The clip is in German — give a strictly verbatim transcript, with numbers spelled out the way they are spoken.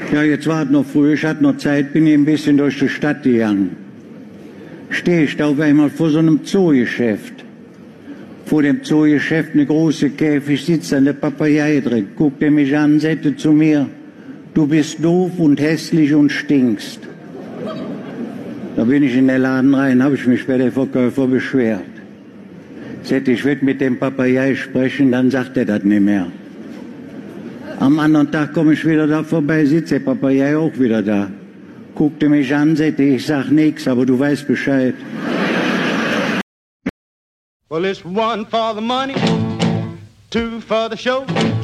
Ja, jetzt war es noch früh, ich hatte noch Zeit, bin ich ein bisschen durch die Stadt gegangen. Stehe ich da auf einmal vor so einem Zoogeschäft. Vor dem Zoogeschäft eine große Käfig, sitzt eine Papagei drin, guckt er mich an, sagte zu mir, du bist doof und hässlich und stinkst. Da bin ich in den Laden rein, habe ich mich bei der Verkäufer beschwert. Sagte, ich will mit dem Papagei sprechen, dann sagt er das nicht mehr. Am anderen Tag komme ich wieder da vorbei, sitzt der Papagei auch wieder da. Guckte mich an, sagte, ich sag nix, aber du weißt Bescheid. Well, it's one for the money, two for the show.